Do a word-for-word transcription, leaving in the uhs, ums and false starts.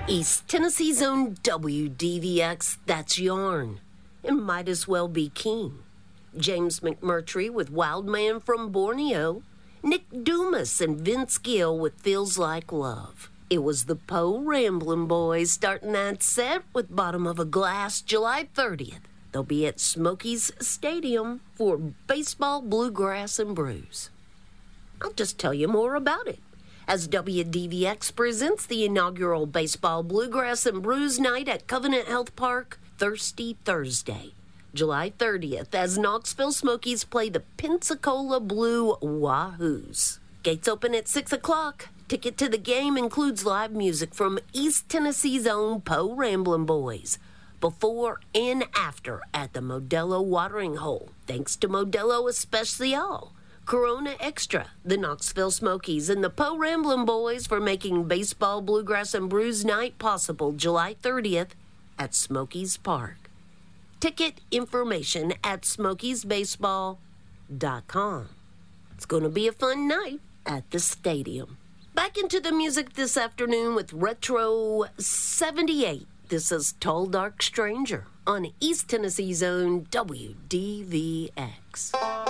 East Tennessee's own W D V X, that's Yarn. It might as well be King. James McMurtry with Wild Man from Borneo. Nick Dumas and Vince Gill with Feels Like Love. It was the Poe Ramblin' Boys starting that set with Bottom of a Glass July thirtieth. They'll be at Smokies Stadium for Baseball, Bluegrass, and Brews. I'll just tell you more about it. As W D V X presents the inaugural Baseball, Bluegrass, and Brews Night at Covenant Health Park, Thirsty Thursday, July thirtieth, as Knoxville Smokies play the Pensacola Blue Wahoos. Gates open at six o'clock. Ticket to the game includes live music from East Tennessee's own Poe Ramblin' Boys, before and after at the Modelo Watering Hole. Thanks to Modelo Especial, Corona Extra, the Knoxville Smokies, and the Poe Ramblin' Boys for making Baseball, Bluegrass, and Brews Night possible July thirtieth at Smokies Park. Ticket information at smokies baseball dot com. It's going to be a fun night at the stadium. Back into the music this afternoon with Retro seventy-eight. This is Tall Dark Stranger on East Tennessee's own W D V X.